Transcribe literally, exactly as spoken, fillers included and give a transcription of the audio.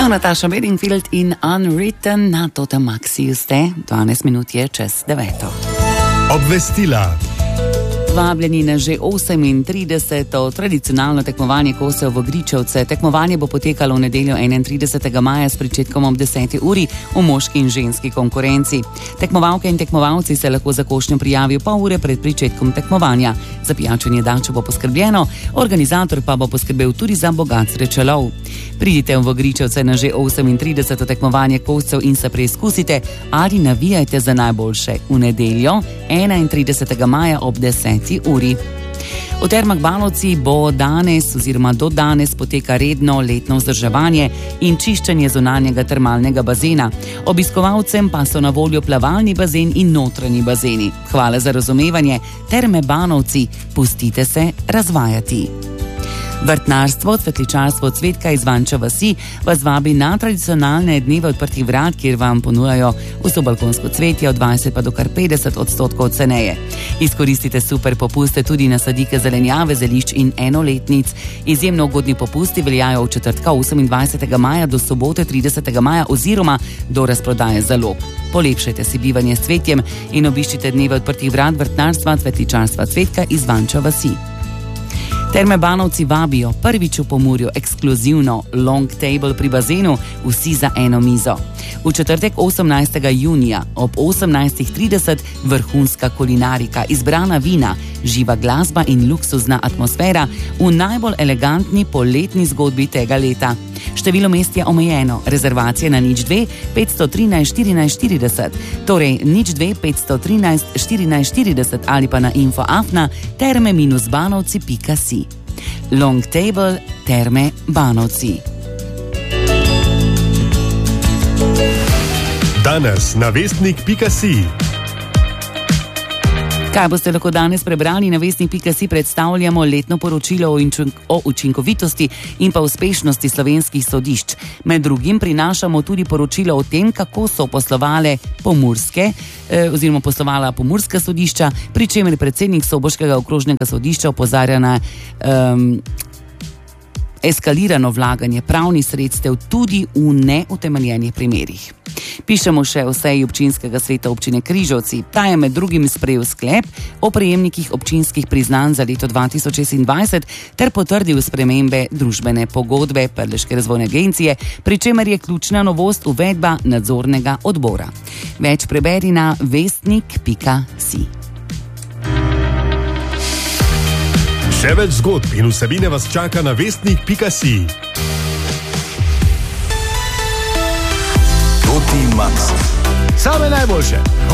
Evo Nataša Bedingfield in Unwritten na Totem Maxiju ste, dvanajst minut je čez deveto. Obvestila. Vabljeni na že osemintrideseto tradicionalno tekmovanje kosev v Gričevce. Tekmovanje bo potekalo v nedeljo enaintridesetega maja s pričetkom ob deseti uri v moški in ženski konkurenci. Tekmovalke in tekmovalci se lahko za košnjo prijavijo pol ure pred pričetkom tekmovanja. Za pijačo in jedačo bo poskrbljeno, organizator pa bo poskrbel tudi za bogat srečelov. Pridite v Gričevce na že osemintrideseto tekmovanje koscev in se preizkusite ali navijajte za najboljše v nedeljo enaintridesetega maja ob deseti uri. V Termah Banovci bo danes oziroma do danes poteka redno letno vzdrževanje in čiščenje zunanjega termalnega bazena. Obiskovalcem pa so na voljo plavalni bazen in notranji bazeni. Hvala za razumevanje. Terme Banovci, pustite se razvajati. Vrtnarstvo, cvetličarstvo Cvetka iz Vanča vasi vas vabi na tradicionalne dneve odprtih vrat, kjer vam ponujajo vso balkonsko cvetje od dvajset pa do kar petdeset odstotkov ceneje. Izkoristite super popuste tudi na sadike zelenjave, zelišč in enoletnic. Izjemno ugodni popusti veljajo od četrtka osemindvajsetega maja do sobote tridesetega maja oziroma do razprodaje zalog. Polepšajte si bivanje s cvetjem in obiščite dneve odprtih vrat vrtnarstva, cvetličarstva Cvetka iz Vanča vasi. Terme Banovci vabijo prvič v Pomurju ekskluzivno long table pri bazenu, vsi za eno mizo. V četrtek osemnajstega junija ob osemnajstih trideset vrhunska kulinarika, izbrana vina, živa glasba in luksuzna atmosfera v najbolj elegantni poletni zgodbi tega leta. Število mest je omejeno, rezervacije na nič dve petsto trinajst štirinajst štirideset, torej nič dve petsto trinajst štirinajst štirideset ali pa na info afna terme banovci pika si. Long table Terme Banovci. Danes na vestnik pika si. Kaj boste lahko danes prebrali? Na vestnik pika si predstavljamo letno poročilo o, inčunk- o učinkovitosti in pa uspešnosti slovenskih sodišč. Med drugim prinašamo tudi poročilo o tem, kako so poslovale pomurske eh, oziroma poslovala pomurska sodišča, pri čemer predsednik soboškega okrožnega sodišča opozarja na um, eskalirano vlaganje pravnih sredstev tudi v neutemeljenih primerih. Pišemo še o seji občinskega sveta občine Križevci. Ta je med drugim sprejel sklep o prejemnikih občinskih priznanj za leto dva tisoč šestindvajset ter potrdil spremembe družbene pogodbe Prleške razvojne agencije, pri čemer je ključna novost uvedba nadzornega odbora. Več preberi na vestnik pika si. Še več zgodb in vsebine vas čaka na vestnik pika si. Toti Max. Same najboljše.